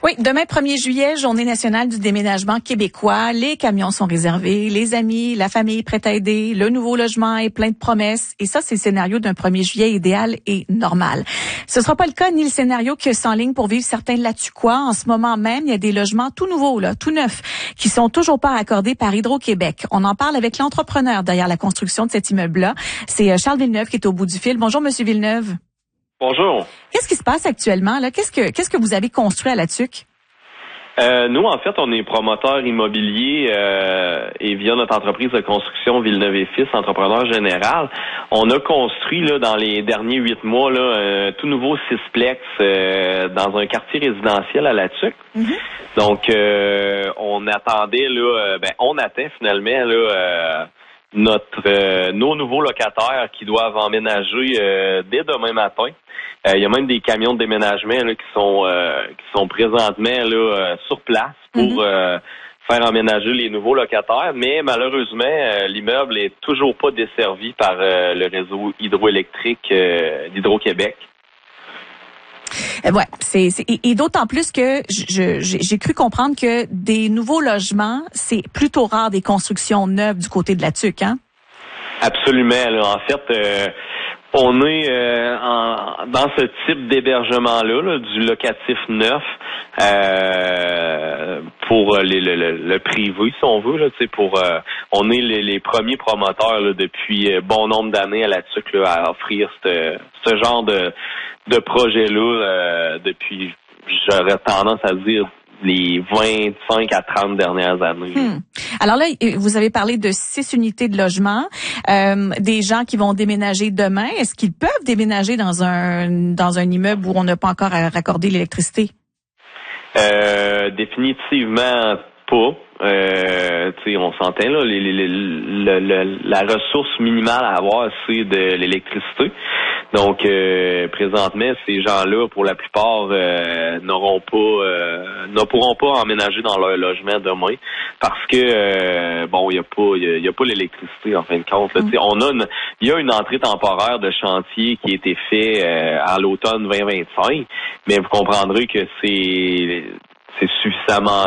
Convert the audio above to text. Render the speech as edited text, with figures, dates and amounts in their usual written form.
Oui, demain 1er juillet, journée nationale du déménagement québécois. Les camions sont réservés, les amis, la famille prête à aider, le nouveau logement est plein de promesses. Et ça, c'est le scénario d'un 1er juillet idéal et normal. Ce sera pas le cas ni le scénario que s'enligne pour vivre certains Latuquois. En ce moment même, il y a des logements tout nouveaux, tout neufs, qui sont toujours pas accordés par Hydro-Québec. On en parle avec l'entrepreneur derrière la construction de cet immeuble-là. C'est Charles Villeneuve qui est au bout du fil. Bonjour, Monsieur Villeneuve. Bonjour. Qu'est-ce qui se passe actuellement, là? Qu'est-ce que vous avez construit à la TUC? Nous, en fait, on est promoteur immobilier et via notre entreprise de construction Villeneuve et Fils, entrepreneur général, on a construit là dans les derniers 8 mois là un tout nouveau sixplex dans un quartier résidentiel à la TUC. Mm-hmm. Donc, on attendait là, on attend finalement là nos nouveaux locataires qui doivent emménager dès demain matin. Il y a même des camions de déménagement là, qui sont présentement là sur place pour faire emménager les nouveaux locataires, mais malheureusement l'immeuble est toujours pas desservi par le réseau hydroélectrique d'Hydro-Québec. Ouais, et d'autant plus que j'ai cru comprendre que des nouveaux logements, c'est plutôt rare des constructions neuves du côté de la TUC, hein? Absolument. Là, en fait, on est dans ce type d'hébergement-là, du locatif neuf, pour le privé, si on veut. Là, on est les premiers promoteurs là, depuis bon nombre d'années à la TUC là, à offrir ce genre de projet-là depuis, j'aurais tendance à dire, les 25 à 30 dernières années. Alors là, vous avez parlé de 6 unités de logement, des gens qui vont déménager demain. Est-ce qu'ils peuvent déménager dans un immeuble où on n'a pas encore raccordé l'électricité? Définitivement pas. On s'entend là, la ressource minimale à avoir, c'est de l'électricité. Donc, présentement, ces gens-là, pour la plupart, ne pourront pas emménager dans leur logement demain parce que, il y a pas l'électricité en fin de compte. Là. Il y a une entrée temporaire de chantier qui a été fait à l'automne 2025, mais vous comprendrez que c'est suffisamment